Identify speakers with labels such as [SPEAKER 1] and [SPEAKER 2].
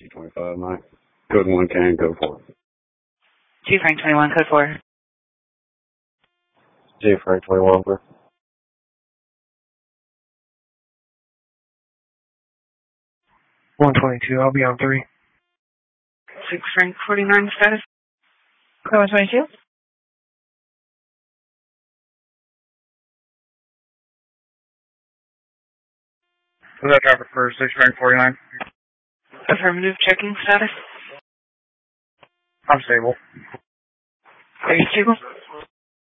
[SPEAKER 1] T25, Mike. Code 1 can, code 4.
[SPEAKER 2] G Frank 21, code 4.
[SPEAKER 1] G Frank 21, bro.
[SPEAKER 3] 122, I'll be on 3.
[SPEAKER 2] 6 Frank 49 status. Code 122.
[SPEAKER 3] Who's that traffic for 6 Frank 49?
[SPEAKER 2] Affirmative, checking status.
[SPEAKER 3] I'm stable.
[SPEAKER 2] Are you stable?